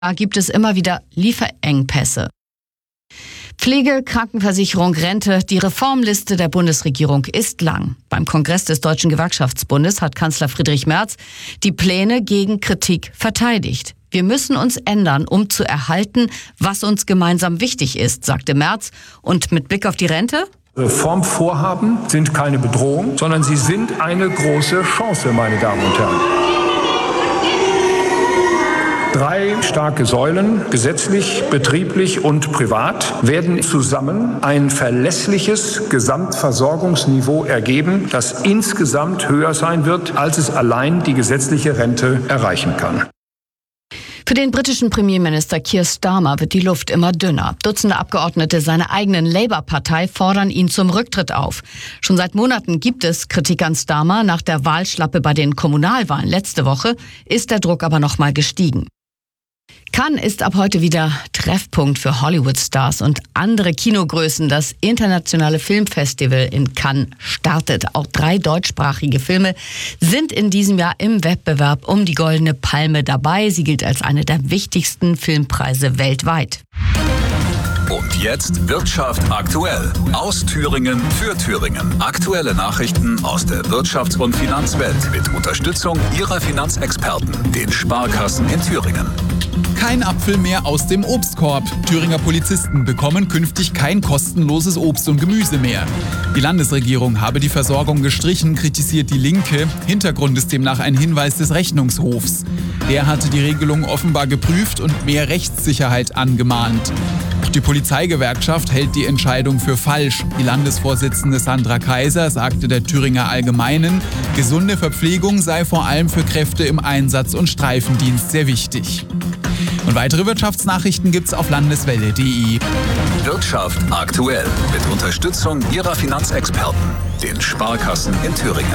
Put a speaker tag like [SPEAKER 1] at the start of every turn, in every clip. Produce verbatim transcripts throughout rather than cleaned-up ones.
[SPEAKER 1] Da gibt es immer wieder Lieferengpässe. Pflege, Krankenversicherung, Rente. Die Reformliste der Bundesregierung ist lang. Beim Kongress des Deutschen Gewerkschaftsbundes hat Kanzler Friedrich Merz die Pläne gegen Kritik verteidigt. Wir müssen uns ändern, um zu erhalten, was uns gemeinsam wichtig ist, sagte Merz. Und mit Blick auf die Rente?
[SPEAKER 2] Reformvorhaben sind keine Bedrohung, sondern sie sind eine große Chance, meine Damen und Herren. Drei starke Säulen, gesetzlich, betrieblich und privat, werden zusammen ein verlässliches Gesamtversorgungsniveau ergeben, das insgesamt höher sein wird, als es allein die gesetzliche Rente erreichen kann.
[SPEAKER 1] Für den britischen Premierminister Keir Starmer wird die Luft immer dünner. Dutzende Abgeordnete seiner eigenen Labour-Partei fordern ihn zum Rücktritt auf. Schon seit Monaten gibt es Kritik an Starmer. Nach der Wahlschlappe bei den Kommunalwahlen letzte Woche ist der Druck aber noch mal gestiegen. Cannes ist ab heute wieder Treffpunkt für Hollywood-Stars und andere Kinogrößen. Das internationale Filmfestival in Cannes startet. Auch drei deutschsprachige Filme sind in diesem Jahr im Wettbewerb um die Goldene Palme dabei. Sie gilt als eine der wichtigsten Filmpreise weltweit.
[SPEAKER 3] Und jetzt Wirtschaft aktuell. Aus Thüringen für Thüringen. Aktuelle Nachrichten aus der Wirtschafts- und Finanzwelt mit Unterstützung Ihrer Finanzexperten, den Sparkassen in Thüringen.
[SPEAKER 4] Kein Apfel mehr aus dem Obstkorb. Thüringer Polizisten bekommen künftig kein kostenloses Obst und Gemüse mehr. Die Landesregierung habe die Versorgung gestrichen, kritisiert die Linke. Hintergrund ist demnach ein Hinweis des Rechnungshofs. Der hatte die Regelung offenbar geprüft und mehr Rechtssicherheit angemahnt. Auch die Polizeigewerkschaft hält die Entscheidung für falsch. Die Landesvorsitzende Sandra Kaiser sagte der Thüringer Allgemeinen, gesunde Verpflegung sei vor allem für Kräfte im Einsatz- und Streifendienst sehr wichtig. Und weitere Wirtschaftsnachrichten gibt's auf landeswelle punkt de.
[SPEAKER 3] Wirtschaft aktuell mit Unterstützung Ihrer Finanzexperten, den Sparkassen in Thüringen.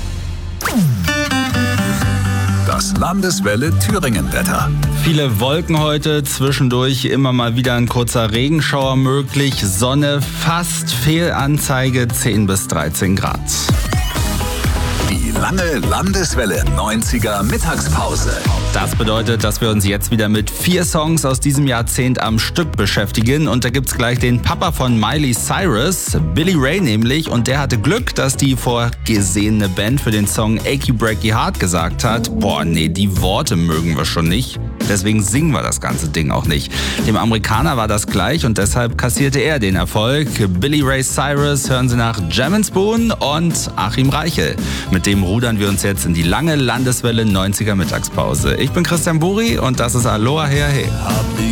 [SPEAKER 3] Das Landeswelle Thüringen-Wetter.
[SPEAKER 5] Viele Wolken heute, zwischendurch immer mal wieder ein kurzer Regenschauer möglich. Sonne fast, Fehlanzeige zehn bis dreizehn Grad.
[SPEAKER 3] Die lange Landeswelle neunziger Mittagspause.
[SPEAKER 5] Das bedeutet, dass wir uns jetzt wieder mit vier Songs aus diesem Jahrzehnt am Stück beschäftigen. Und da gibt's gleich den Papa von Miley Cyrus, Billy Ray nämlich. Und der hatte Glück, dass die vorgesehene Band für den Song Achy Breaky Heart gesagt hat, boah, nee, die Worte mögen wir schon nicht. Deswegen singen wir das ganze Ding auch nicht. Dem Amerikaner war das gleich und deshalb kassierte er den Erfolg. Billy Ray Cyrus hören Sie nach Jam and Spoon und Achim Reichel. Mit dem rudern wir uns jetzt in die lange Landeswelle neunziger Mittagspause. Ich bin Christian Buri und das ist Aloha Her He.